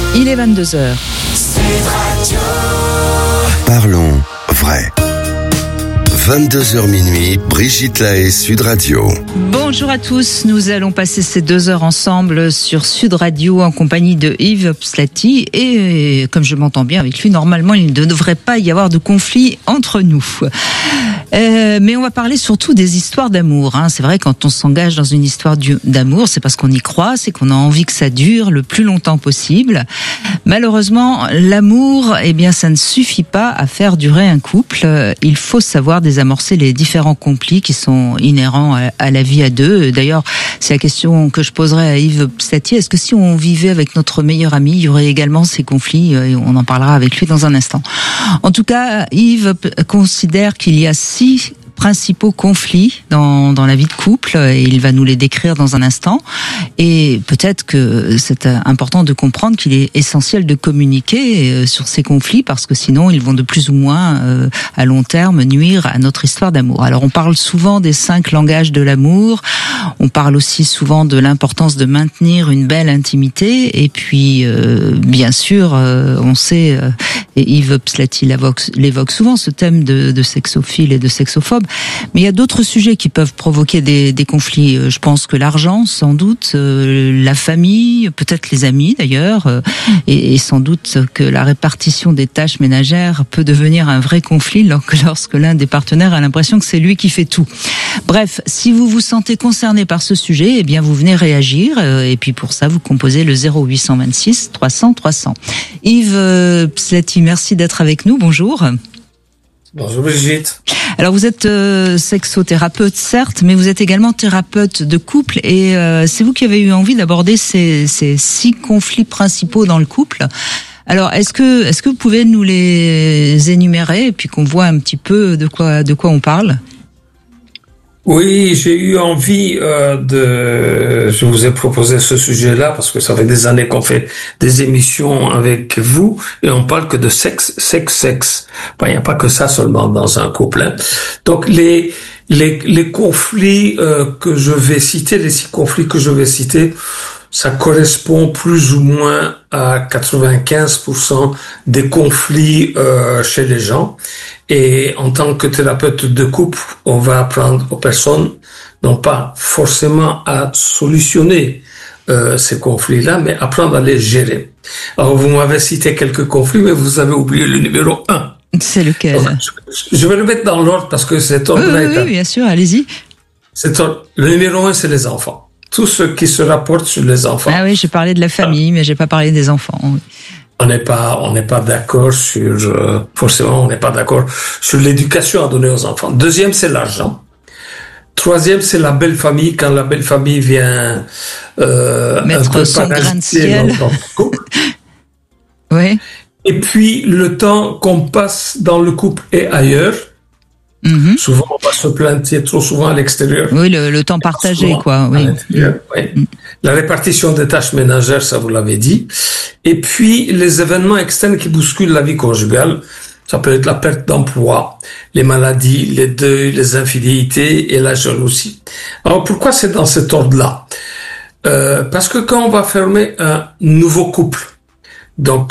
Il est 22h. Parlons vrai. 22h minuit, Brigitte Lahaie, Sud Radio. Bonjour à tous, nous allons passer ces 2 heures ensemble sur Sud Radio en compagnie de Yves Pslati et comme je m'entends bien avec lui, normalement il ne devrait pas y avoir de conflit entre nous. Mais on va parler surtout des histoires d'amour. C'est vrai, quand on s'engage dans une histoire d'amour, c'est parce qu'on y croit, c'est qu'on a envie que ça dure le plus longtemps possible. Malheureusement, l'amour, ça ne suffit pas à faire durer un couple. Il faut savoir désamorcer les différents conflits qui sont inhérents à la vie à deux. D'ailleurs, c'est la question que je poserai à Yves Pslati. Est-ce que si on vivait avec notre meilleur ami, il y aurait également ces conflits? Et on en parlera avec lui dans un instant. En tout cas, Yves considère qu'il y a 6 principaux conflits dans la vie de couple et il va nous les décrire dans un instant. Et peut-être que c'est important de comprendre qu'il est essentiel de communiquer sur ces conflits parce que sinon ils vont de plus ou moins à long terme nuire à notre histoire d'amour. Alors on parle souvent des 5 langages de l'amour, on parle aussi souvent de l'importance de maintenir une belle intimité et puis bien sûr on sait, et Yves Pslati l'évoque souvent, ce thème de sexophile et de sexophobe. Mais il y a d'autres sujets qui peuvent provoquer des conflits. Je pense que l'argent, sans doute, la famille, peut-être les amis d'ailleurs, et sans doute que la répartition des tâches ménagères peut devenir un vrai conflit lorsque l'un des partenaires a l'impression que c'est lui qui fait tout. Bref, si vous vous sentez concerné par ce sujet, vous venez réagir, et puis pour ça, vous composez le 0826 300 300. Yves Pslati, merci d'être avec nous. Bonjour. Bonjour Brigitte. Alors vous êtes sexothérapeute certes, mais vous êtes également thérapeute de couple et c'est vous qui avez eu envie d'aborder ces 6 conflits principaux dans le couple. Alors est-ce que vous pouvez nous les énumérer et puis qu'on voit un petit peu de quoi on parle? Oui, j'ai eu envie je vous ai proposé ce sujet-là parce que ça fait des années qu'on fait des émissions avec vous et on parle que de sexe. Il n'y a pas que ça seulement dans un couple. Donc les conflits que je vais citer, les 6 conflits que je vais citer, ça correspond plus ou moins à 95% des conflits chez les gens. Et en tant que thérapeute de couple, on va apprendre aux personnes, non pas forcément à solutionner ces conflits-là, mais apprendre à les gérer. Alors, vous m'avez cité quelques conflits, mais vous avez oublié le numéro 1. C'est lequel? Donc, je vais le mettre dans l'ordre parce que cet ordre-là oui, bien sûr, allez-y. Le numéro 1, c'est les enfants. Tout ce qui se rapporte sur les enfants. Ah oui, j'ai parlé de la famille, mais j'ai pas parlé des enfants. Oui. On n'est pas d'accord sur, forcément, on n'est pas d'accord sur l'éducation à donner aux enfants. Deuxième, c'est l'argent. Troisième, c'est la belle famille, quand la belle famille vient, mettre un peu son grain de ciel. Oui. Et puis, le temps qu'on passe dans le couple et ailleurs. Mm-hmm. Souvent, on va se planter trop souvent à l'extérieur. Oui, le temps partagé, quoi. Oui. Oui. La répartition des tâches ménagères, ça vous l'avez dit. Et puis, les événements externes qui bousculent la vie conjugale, ça peut être la perte d'emploi, les maladies, les deuils, les infidélités et la jalousie. Alors, pourquoi c'est dans cet ordre-là? Parce que quand on va former un nouveau couple, donc